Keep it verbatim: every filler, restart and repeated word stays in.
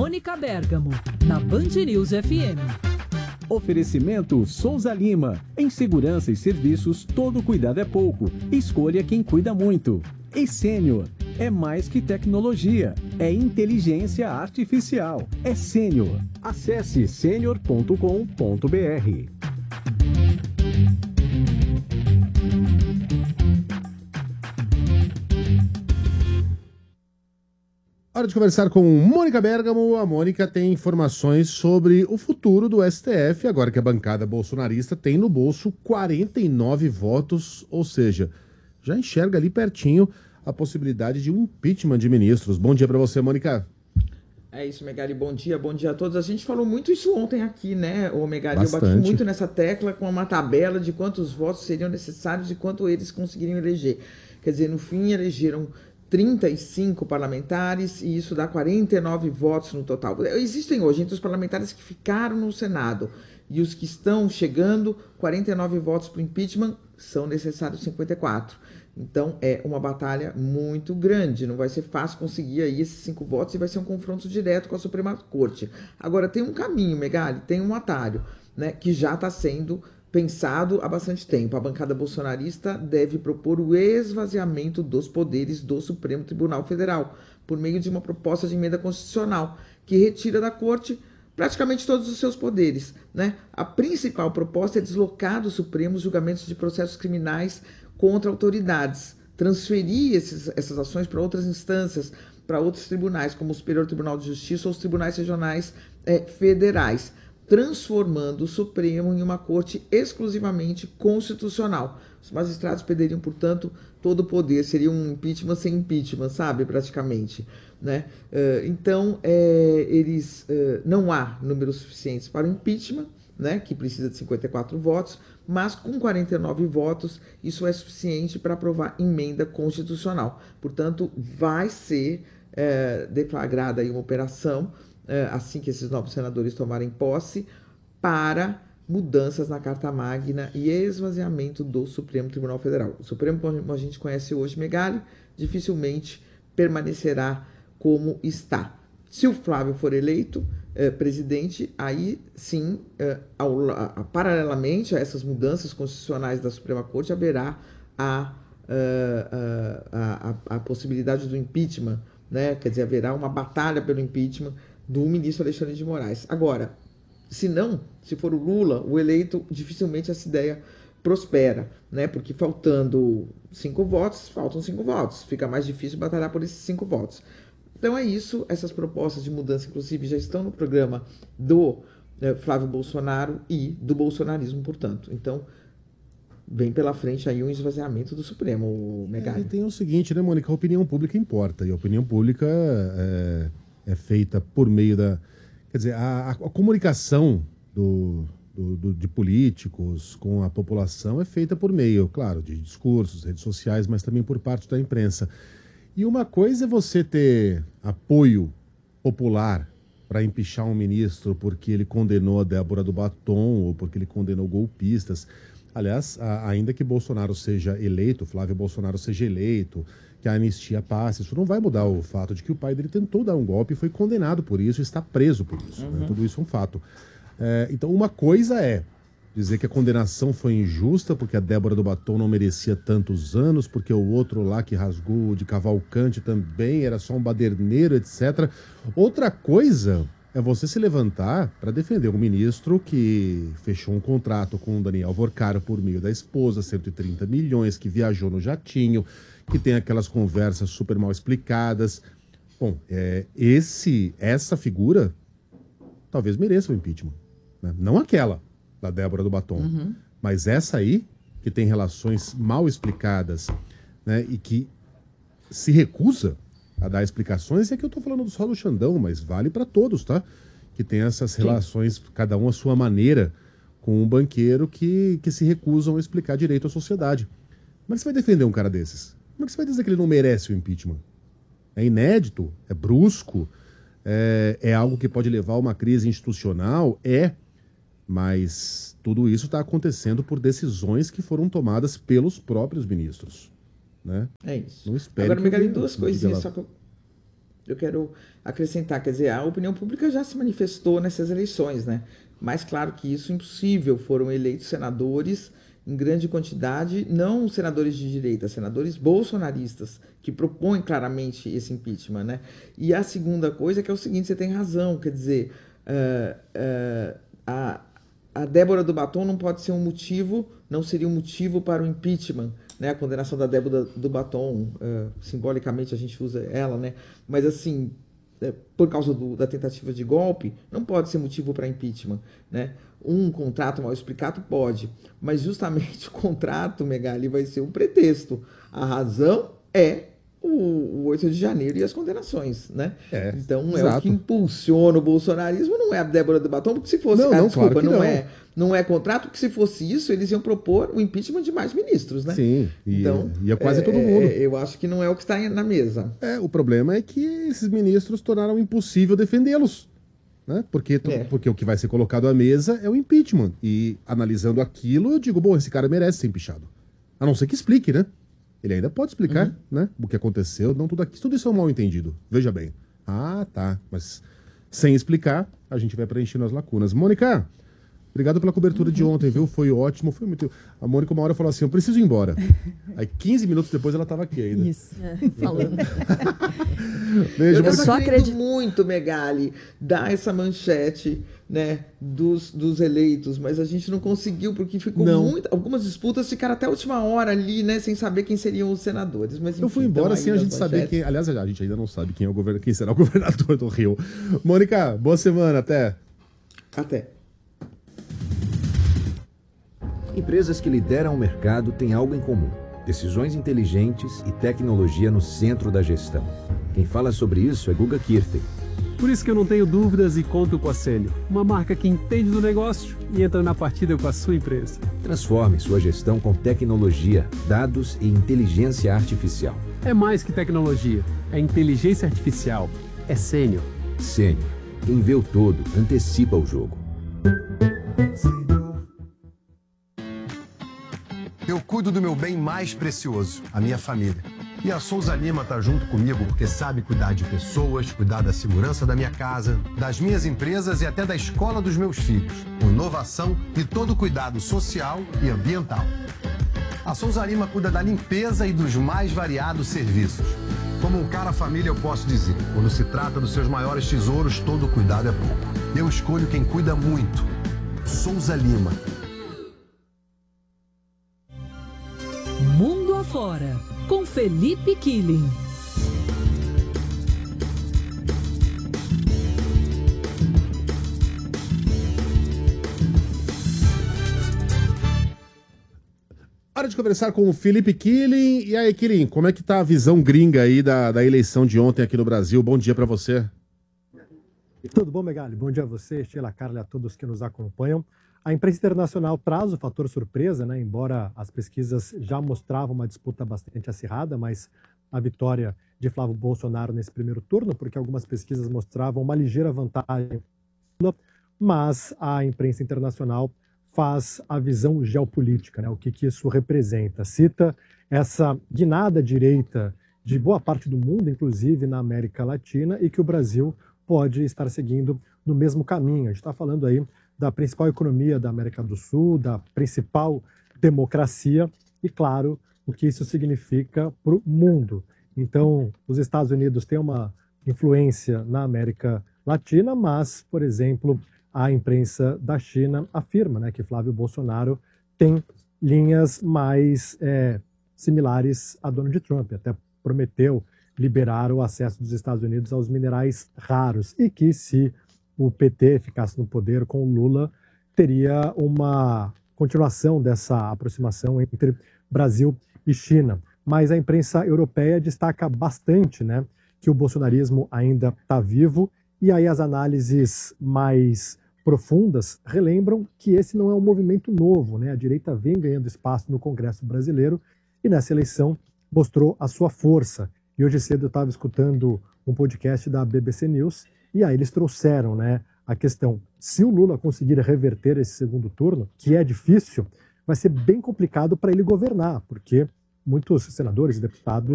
Mônica Bergamo, na Band News F M. Oferecimento Souza Lima. Em segurança e serviços, todo cuidado é pouco. Escolha quem cuida muito. E Sênior. É mais que tecnologia. É inteligência artificial. É Sênior. Acesse sênior ponto com ponto b r. Hora de conversar com Mônica Bergamo. A Mônica tem informações sobre o futuro do S T F, agora que a bancada bolsonarista tem no bolso quarenta e nove votos, ou seja, já enxerga ali pertinho a possibilidade de um impeachment de ministros. Bom dia para você, Mônica. É isso, Megali. Bom dia, bom dia a todos. A gente falou muito isso ontem aqui, né, ô Megali? Bastante. Eu bati muito nessa tecla com uma tabela de quantos votos seriam necessários e quanto eles conseguiriam eleger. Quer dizer, no fim, elegeram trinta e cinco parlamentares e isso dá quarenta e nove votos no total. Existem hoje, entre os parlamentares que ficaram no Senado e os que estão chegando, quarenta e nove votos para o impeachment, são necessários cinquenta e quatro. Então é uma batalha muito grande, não vai ser fácil conseguir aí esses cinco votos e vai ser um confronto direto com a Suprema Corte. Agora tem um caminho, Megali, tem um atalho, né, que já está sendo pensado há bastante tempo. A bancada bolsonarista deve propor o esvaziamento dos poderes do Supremo Tribunal Federal por meio de uma proposta de emenda constitucional que retira da Corte praticamente todos os seus poderes, né? A principal proposta é deslocar do Supremo os julgamentos de processos criminais contra autoridades, transferir esses, essas ações para outras instâncias, para outros tribunais, como o Superior Tribunal de Justiça ou os tribunais regionais é, federais, transformando o Supremo em uma corte exclusivamente constitucional. Os magistrados perderiam, portanto, todo o poder, seria um impeachment sem impeachment, sabe, praticamente, né? Então, é, eles, é, não há números suficientes para o impeachment, né, que precisa de cinquenta e quatro votos, mas com quarenta e nove votos, isso é suficiente para aprovar emenda constitucional. Portanto, vai ser é, deflagrada aí uma operação, assim que esses novos senadores tomarem posse, para mudanças na Carta Magna e esvaziamento do Supremo Tribunal Federal. O Supremo, como a gente conhece hoje, Megali, dificilmente permanecerá como está. Se o Flávio for eleito eh, presidente, aí sim, eh, ao, a, paralelamente a essas mudanças constitucionais da Suprema Corte, haverá a, a, a, a, a possibilidade do impeachment, né? Quer dizer, haverá uma batalha pelo impeachment do ministro Alexandre de Moraes. Agora, se não, se for o Lula, o eleito, dificilmente essa ideia prospera, né? Porque faltando cinco votos, faltam cinco votos. Fica mais difícil batalhar por esses cinco votos. Então é isso, essas propostas de mudança, inclusive, já estão no programa do eh, Flávio Bolsonaro e do bolsonarismo, portanto. Então, vem pela frente aí um esvaziamento do Supremo, Megali. É, e tem o seguinte, né, Mônica? A opinião pública importa. E a opinião pública é, é feita por meio da... Quer dizer, a, a, a comunicação do, do, do, de políticos com a população é feita por meio, claro, de discursos, redes sociais, mas também por parte da imprensa. E uma coisa é você ter apoio popular para empichar um ministro porque ele condenou a Débora do Batom ou porque ele condenou golpistas. Aliás, a, ainda que Bolsonaro seja eleito, Flávio Bolsonaro seja eleito, que a anistia passe, isso não vai mudar o fato de que o pai dele tentou dar um golpe e foi condenado por isso e está preso por isso. Uhum. Né? Tudo isso é um fato. É, então, uma coisa é dizer que a condenação foi injusta porque a Débora do Batom não merecia tantos anos, porque o outro lá que rasgou de Cavalcante também era só um baderneiro, etcétera. Outra coisa é você se levantar para defender um ministro que fechou um contrato com o Daniel Vorcaro por meio da esposa, cento e trinta milhões, que viajou no jatinho, que tem aquelas conversas super mal explicadas. Bom, é, esse, essa figura talvez mereça o impeachment. Né? Não aquela da Débora do Batom, uhum. mas essa aí, que tem relações mal explicadas, né, e que se recusa a dar explicações, é que eu estou falando só do Xandão, mas vale para todos, tá? Que tem essas relações, Sim. cada um à sua maneira, com um banqueiro que, que se recusam a explicar direito à sociedade. Como é que você vai defender um cara desses? Como é que você vai dizer que ele não merece o impeachment? É inédito? É brusco? É, é algo que pode levar a uma crise institucional? É, mas tudo isso está acontecendo por decisões que foram tomadas pelos próprios ministros. Né? É isso. Não espere. Agora, Megali, duas coisinhas só que eu, eu quero acrescentar, quer dizer, a opinião pública já se manifestou nessas eleições, né? Mas claro que isso é impossível, foram eleitos senadores em grande quantidade, não senadores de direita, senadores bolsonaristas, que propõem claramente esse impeachment, né? E a segunda coisa é que é o seguinte, você tem razão, quer dizer, uh, uh, a, a Débora Dubatow não pode ser um motivo, não seria um motivo para o impeachment, né? A condenação da Débora Dubatow, uh, simbolicamente a gente usa ela, né? Mas assim, por causa do, da tentativa de golpe, não pode ser motivo para impeachment, né? Um contrato mal explicado pode, mas justamente o contrato, Megali, vai ser um pretexto. A razão é o, o oito de janeiro e as condenações, né? É, então exato. É o que impulsiona o bolsonarismo, não é a Débora Dubatow, porque se fosse, não, ah, não, desculpa, claro não, não é, não é contrato, porque se fosse isso, eles iam propor o impeachment de mais ministros, né? Sim, e, então, e é quase é, todo mundo. É, eu acho que não é o que está na mesa. É, o problema é que esses ministros tornaram impossível defendê-los. Né? Porque, tu, é. porque o que vai ser colocado à mesa é o impeachment. E analisando aquilo, eu digo, bom, esse cara merece ser empichado. A não ser que explique, né? Ele ainda pode explicar, uhum. né? O que aconteceu. Não, tudo, aqui, tudo isso é um mal entendido. Veja bem. Ah, tá. Mas sem explicar, a gente vai preenchendo as lacunas. Mônica, obrigado pela cobertura uhum. de ontem, viu? Foi ótimo, foi muito... A Mônica uma hora falou assim, eu preciso ir embora. Aí quinze minutos depois ela estava aqui ainda. Isso, é, falando. Beijo, eu só acredito muito, Megali, dar essa manchete, né, dos, dos eleitos, mas a gente não conseguiu, porque ficou não. muito... Algumas disputas ficaram até a última hora ali, né, sem saber quem seriam os senadores. Mas, enfim, eu fui embora sem a gente saber quem... Aliás, a gente ainda não sabe quem, é o govern... quem será o governador do Rio. Mônica, boa semana, até. Até. Empresas que lideram o mercado têm algo em comum: decisões inteligentes e tecnologia no centro da gestão. Quem fala sobre isso é Guga Kirten. Por isso que eu não tenho dúvidas e conto com a Sênior, uma marca que entende do negócio e entra na partida com a sua empresa. Transforme sua gestão com tecnologia, dados e inteligência artificial. É mais que tecnologia, é inteligência artificial, é Sênior. Sênior, quem vê o todo, antecipa o jogo. Eu cuido do meu bem mais precioso, a minha família. E a Souza Lima tá junto comigo porque sabe cuidar de pessoas, cuidar da segurança da minha casa, das minhas empresas e até da escola dos meus filhos, com inovação e todo cuidado social e ambiental. A Souza Lima cuida da limpeza e dos mais variados serviços. Como um cara família, eu posso dizer, quando se trata dos seus maiores tesouros, todo cuidado é pouco. Eu escolho quem cuida muito. Souza Lima. Mundo Afora, com Felipe Killing. Hora de conversar com o Felipe Killing. E aí, Killing, como é que tá a visão gringa aí da, da eleição de ontem aqui no Brasil? Bom dia para você. Tudo bom, Megali? Bom dia a você, Sheila, Carla e a todos que nos acompanham. A imprensa internacional traz o fator surpresa, né? Embora as pesquisas já mostravam uma disputa bastante acirrada, mas a vitória de Flávio Bolsonaro nesse primeiro turno, porque algumas pesquisas mostravam uma ligeira vantagem, mas a imprensa internacional faz a visão geopolítica, né? O que, que isso representa. Cita essa guinada direita de boa parte do mundo, inclusive na América Latina, e que o Brasil pode estar seguindo no mesmo caminho. A gente está falando aí da principal economia da América do Sul, da principal democracia e, claro, o que isso significa para o mundo. Então, os Estados Unidos têm uma influência na América Latina, mas, por exemplo, a imprensa da China afirma, né, que Flávio Bolsonaro tem linhas mais é, similares a Donald Trump, até prometeu liberar o acesso dos Estados Unidos aos minerais raros e que, se o P T ficasse no poder com o Lula, teria uma continuação dessa aproximação entre Brasil e China. Mas a imprensa europeia destaca bastante, né, que o bolsonarismo ainda está vivo, e aí as análises mais profundas relembram que esse não é um movimento novo, né? A direita vem ganhando espaço no Congresso brasileiro e nessa eleição mostrou a sua força. E hoje cedo eu estava escutando um podcast da B B C News, e aí eles trouxeram, né, a questão: se o Lula conseguir reverter esse segundo turno, que é difícil, vai ser bem complicado para ele governar, porque muitos senadores e deputados